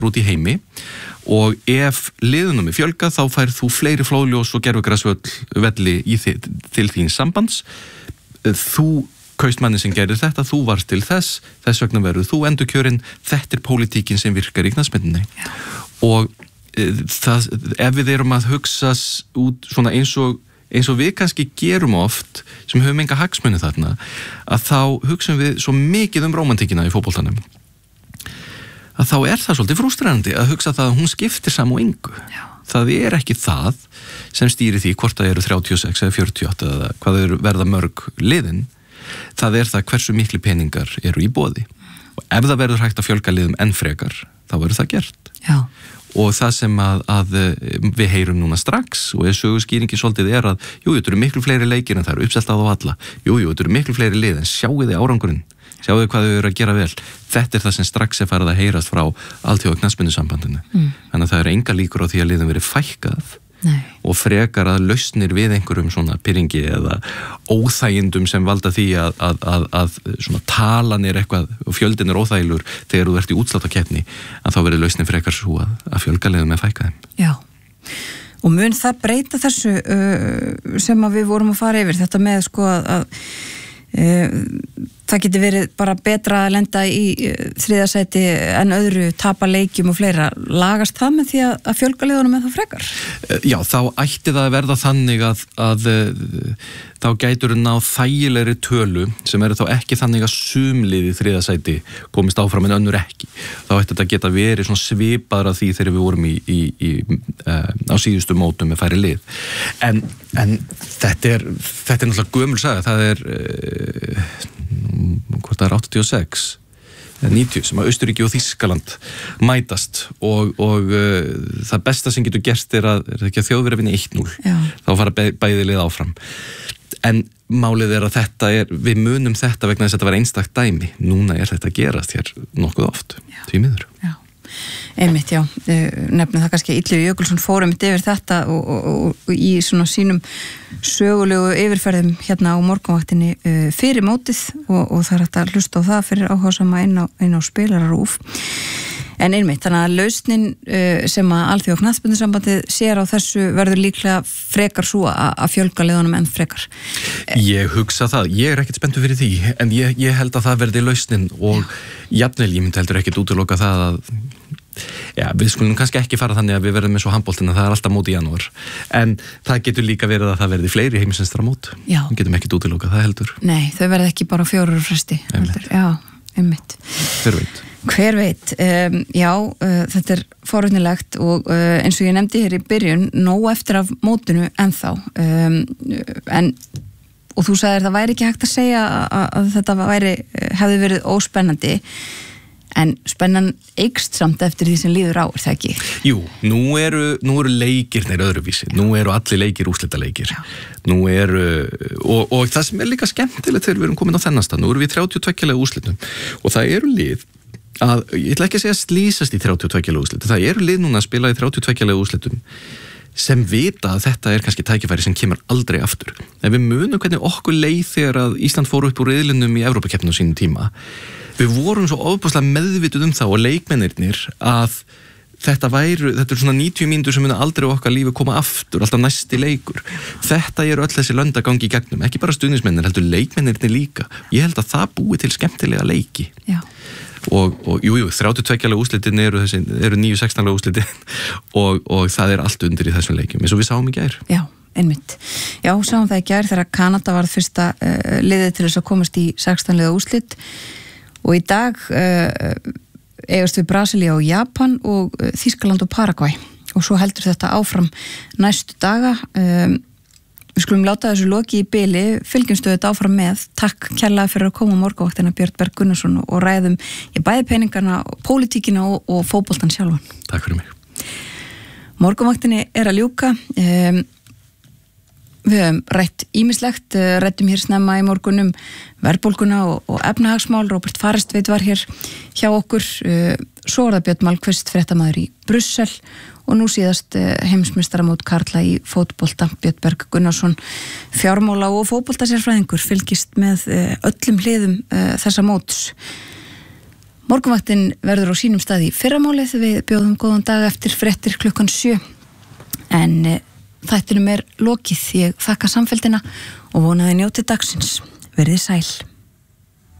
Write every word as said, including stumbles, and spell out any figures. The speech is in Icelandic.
út í heimi og ef liðunum er fjölgað þá færð þú fleiri flóðljós og gervigrasvelli í þi- til þín sambands. Þú kaust manni sem gerir þetta, þú varst til þess, þess vegna verður þú endurkjörinn, þetta er pólitíkin sem virkar í knattspyrnunni. Og e, það, ef við erum að hugsa út svona eins og, eins og við kannski gerum oft, sem höfum enga hagsmuni þarna, að þá hugsaum við svo mikið um rómantíkina í fótboltanum, að þá er það svolítið frústrerandi að hugsa það að hún skiptir saman og engu. Já. Það er ekki það sem stýrir því hvort það eru þrjátíu og sex eða fjörutíu og átta eða hvað eru verða mörg liðin. Það er það hversu miklu peningar eru í boði. Og ef það verður hægt að fjölga liðum enn frekar, þá verður það gert. Já. Og það sem að, að við heyrum núna strax og eða söguskýringi svolítið er að jú, þetta eru miklu fleiri leikir en það eru uppselt á þá alla. Jú, jú, þetta eru miklu fleiri lið en sjáu þið árangurinn. Sjáu þið hvað þau eru að gera vel. Þetta er það sem strax er farið að heyrast frá alþjóða knattspyrnusambandinu. Mm. Þannig að það eru enga líkur á því að liðum verið fækkað. Nei. Og frekar að lausnir við einhverjum svona pyrringi eða óþægindum sem valda því að, að, að, að svona talan er eitthvað og fjöldin er óþægilur þegar þú ert í útsláttakeppni, að þá verður lausnir frekar svo að, að fjölga liðum með fækka þeim. Já, og mun það breyta þessu uh, sem að við vorum að fara yfir, þetta með sko að, að uh, það getur verið bara betra að lenda í þriðasæti en öðru, tapa leikjum og fleira. Lagast það með því að, að fjölga liðunum með það frekar? Já, þá ætti það að verða þannig að, að þá gætur ná þægilegri tölu sem eru þá ekki þannig að sumliði þriðasæti komist áfram en önnur ekki. Þá ætti þetta geta verið svona svipaðra því þegar við vorum í, í, í, uh, á síðustu mótum með færri lið. En, en þetta er, þetta er náttúrulega gömul saga, það er uh, hvort það er áttatíu og sex eða níutíu sem að Austurríki og Þýskaland mætast og, og uh, það besta sem getur gerst er að, er ekki að Þjóðverjar vinni eitt núll. Þá fara bæ, bæði lið áfram. En málið er að þetta er, við munum þetta vegna þess að þetta var einstakt dæmi. Núna er þetta að gerast hér nokkuð oft, því miður. Já. Einmitt, já, nefnum það kannski Illugi Jökulsson fór einmitt yfir þetta og, og, og í svona sínum sögulegu yfirferðum hérna á morgunvaktinni uh, fyrir mótið og, og það er hægt að hlusta á það fyrir áhugasama inn á, inn á spilararúf. En einmitt, þannig að lausnin uh, sem að Alþjóða knattspyrnusambandið sér á þessu verður líklega frekar svo að, að fjölga liðunum enn frekar. Ég hugsa það, ég er ekkert spenntur fyrir því, en ég, ég held að það verði lausnin og jafnvel ég myndi heldur ekkert útiloka það að já, við skulum kannski ekki fara þannig að við verðum eins og handboltina, það er alltaf mót í janúar en það getur líka verið að það verði fleiri heimsmeistara mót, við getum ekkert útilokað það heldur. Nei, þau verði ekki bara fjórar fresti heldur, já, einmitt. Hver veit? Hver veit, um, já, uh, þetta er forvitnilegt og uh, eins og ég nefndi hér í byrjun, nóg eftir af mótinu ennþá um, en og þú sagðir það væri ekki hægt að segja að, að þetta væri, hefði verið óspennandi en spennan eykst samt eftir því sem líður á, er það ekki? Jú, nú eru, nú eru leikir neir öðruvísi, nú eru allir leikir úrslitaleikir, nú eru og, og það sem er líka skemmtilegt þegar við erum komin á þennan stað, nú eru við þrjátíu og tvö lega úrslitum og það eru lið að, ég ætla ekki að segja slísast í þrjátíu og tvö lega úrslitum, það eru lið núna að spila í þrjátíu og tvö lega úrslitum sem vita að þetta er kannski tækifæri sem kemur aldrei aftur. En við munum hvernig okkur leið þegar að Ísland fór upp úr riðlinum í Evrópakeppninu á sínum tíma. Við vorum svo ofboðslega meðvituð um það og leikmennirnir að þetta væru, þetta er svona níutíu mínútur sem munu aldrei á okkar lífi koma aftur, alltaf næsti leikur. Þetta eru öll þessi lönd að gangi í gegnum, ekki bara stuðningsmennir, heldur leikmennirnir líka. Ég held að það búi til skemmtilega leiki. Já. Og, og jú, jú, þrjátíu og tvö lega úrslitin eru, þessi, eru níu sextán lega úrslitin og, og það er allt undir í þessum leikjum, eins og við sáum í gær. Já, einmitt. Já, sáum það í gær þegar Kanada var fyrsta uh, liðið til þess að komast í sextán lega úrslit og í dag uh, eigast við Brasilía og Japan og uh, Þýskaland og Paragvæ og svo heldur þetta áfram næstu daga. Um, Við skulum láta þessu loki í bili, fylgjumstu þetta áfram með. Takk kærlega fyrir að koma á morgunvaktina Björn Berg Gunnarsson og ræðum í bæði peningana, pólitíkina og, og fótboltan sjálfan. Takk fyrir mig. Morgunvaktinni er að ljúka. Um, við höfum rætt ýmislegt, rættum hér snemma í morgunum verðbólguna og, og efnahagsmál. Róbert Farestveit var hér hjá okkur. Uh, svo er það Björn Malmquist, fréttamaður í Brussel og nú síðast heimsmeistaramót karla í fótbolta. Björn Berg Gunnarsson, fjármála og fótboltasérfræðingur, fylgist með öllum hliðum þessa móts. Morgunvaktin verður á sínum stað í fyrramálið, við bjóðum góðan dag eftir fréttir klukkan sjö, en þættinum er lokið. Ég þakka samfélgina og vonaði njótið dagsins. Verið sæl.